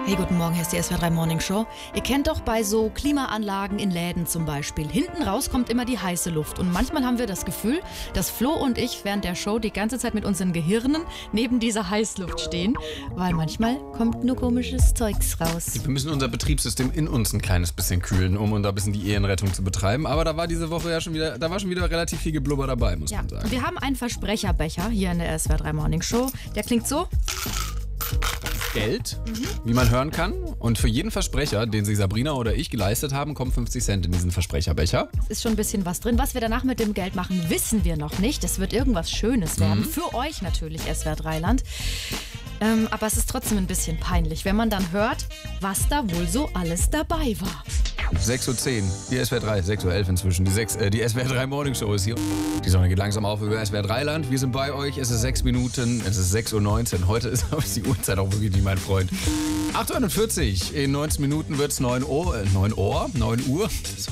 Hey, guten Morgen, hier ist die SWR3 Morning Show. Ihr kennt doch bei so Klimaanlagen in Läden zum Beispiel, hinten raus kommt immer die heiße Luft. Und manchmal haben wir das Gefühl, dass Flo und ich während der Show die ganze Zeit mit unseren Gehirnen neben dieser Heißluft stehen, weil manchmal kommt nur komisches Zeugs raus. Wir müssen unser Betriebssystem in uns ein kleines bisschen kühlen, um da ein bisschen die Ehenrettung zu betreiben. Aber da war diese Woche ja schon wieder relativ viel Geblubber dabei, muss man sagen. Wir haben einen Versprecherbecher hier in der SWR3 Morning Show. Der klingt so. Geld, wie man hören kann. Und für jeden Versprecher, den sich Sabrina oder ich geleistet haben, kommen 50 Cent in diesen Versprecherbecher. Es ist schon ein bisschen was drin. Was wir danach mit dem Geld machen, wissen wir noch nicht. Es wird irgendwas Schönes werden. Für euch natürlich, SWR3 Land. Aber es ist trotzdem ein bisschen peinlich, wenn man dann hört, was da wohl so alles dabei war. 6.10 Uhr, die SWR3, 6.11 Uhr inzwischen. Die SWR3 Morning Show ist hier. Die Sonne geht langsam auf über SWR3 Land. Wir sind bei euch. Es ist 6 Minuten, es ist 6.19 Uhr. Heute ist die Uhrzeit auch wirklich nicht mein Freund. 8.41 Uhr, in 19 Minuten wird es 9 Uhr.